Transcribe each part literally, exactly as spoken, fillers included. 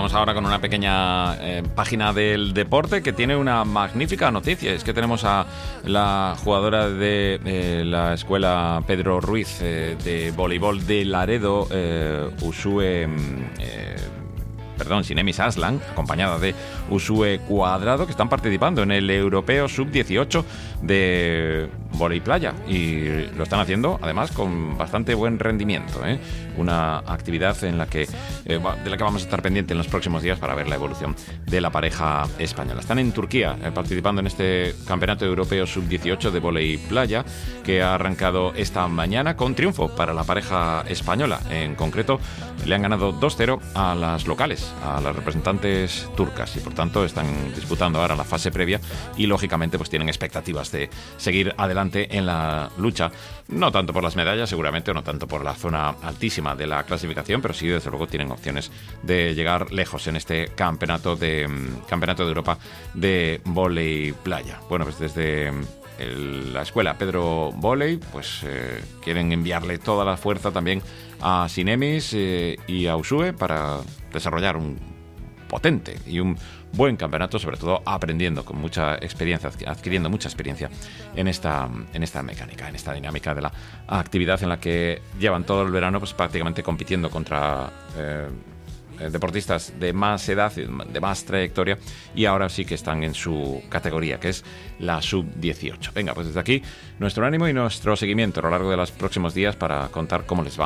vamos ahora con una pequeña eh, página del deporte que tiene una magnífica noticia. Es que tenemos a la jugadora de eh, la escuela Pedro Ruiz eh, de voleibol de Laredo, eh, Usue... Eh, Perdón, Sinemis Aslan, acompañada de Usue Cuadrado, que están participando en el Europeo sub dieciocho de vóley playa y lo están haciendo además con bastante buen rendimiento, ¿eh? Una actividad en la que eh, de la que vamos a estar pendientes en los próximos días para ver la evolución de la pareja española. Están en Turquía eh, participando en este Campeonato Europeo sub dieciocho de vóley playa que ha arrancado esta mañana con triunfo para la pareja española. En concreto, le han ganado dos cero a las locales, a las representantes turcas, y por tanto están disputando ahora la fase previa y lógicamente pues tienen expectativas de seguir adelante en la lucha, no tanto por las medallas seguramente, o no tanto por la zona altísima de la clasificación, pero sí desde luego tienen opciones de llegar lejos en este campeonato de campeonato de Europa de vóley playa. Bueno, pues desde el, la escuela Pedro Voley pues eh, quieren enviarle toda la fuerza también a Sinemis eh, y a Usue para desarrollar un potente y un buen campeonato, sobre todo aprendiendo con mucha experiencia, adquiriendo mucha experiencia en esta, en esta mecánica, en esta dinámica de la actividad en la que llevan todo el verano pues prácticamente compitiendo contra eh, deportistas de más edad, de más trayectoria, y ahora sí que están en su categoría, que es la sub dieciocho. Venga, pues desde aquí nuestro ánimo y nuestro seguimiento a lo largo de los próximos días para contar cómo les va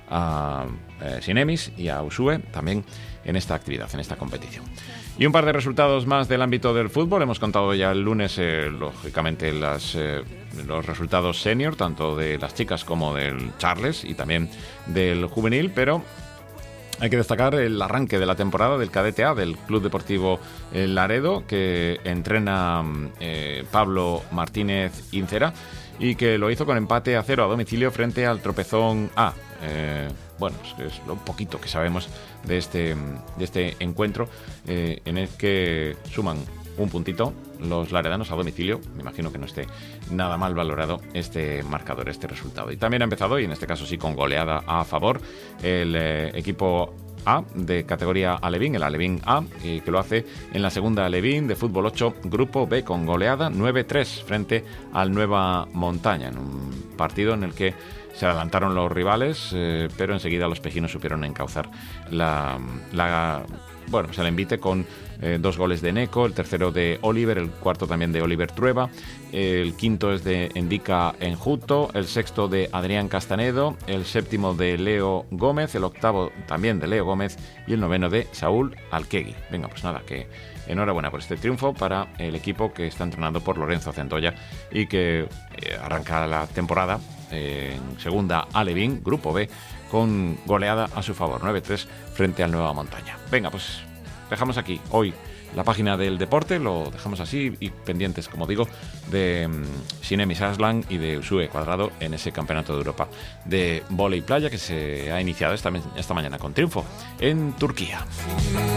a eh, Sinemis y a Usue también en esta actividad, en esta competición. Y un par de resultados más del ámbito del fútbol. Hemos contado ya el lunes, eh, lógicamente, las, eh, los resultados senior, tanto de las chicas como del Charles y también del juvenil, pero hay que destacar el arranque de la temporada del Cadete A, del Club Deportivo Laredo, que entrena eh, Pablo Martínez Incera, y que lo hizo con empate a cero a domicilio frente al Tropezón A. Eh, bueno, pues es lo poquito que sabemos de este, de este encuentro, eh, en el que suman un puntito los laredanos a domicilio. Me imagino que no esté nada mal valorado este marcador, este resultado. Y también ha empezado, y en este caso sí con goleada a favor, el eh, equipo A de categoría Alevín, el Alevín A, y que lo hace en la segunda Alevín de fútbol ocho, grupo B, con goleada nueve tres frente al Nueva Montaña, en un partido en el que se adelantaron los rivales, eh, pero enseguida los pejinos supieron encauzar la, la bueno, pues el envite con eh, dos goles de Neco, el tercero de Oliver, el cuarto también de Oliver Trueba, el quinto es de Endica Enjuto, el sexto de Adrián Castanedo, el séptimo de Leo Gómez, el octavo también de Leo Gómez y el noveno de Saúl Alquegui. Venga, pues nada, que enhorabuena por este triunfo para el equipo que está entrenado por Lorenzo Centolla y que eh, arranca la temporada eh, en segunda Alevín, grupo B, con goleada a su favor, nueve tres frente al Nueva Montaña. Venga, pues dejamos aquí hoy la página del deporte, lo dejamos así, y pendientes, como digo, de um, Sinemis Aslan y de Usue Cuadrado en ese Campeonato de Europa de vóley playa que se ha iniciado esta, esta mañana con triunfo en Turquía.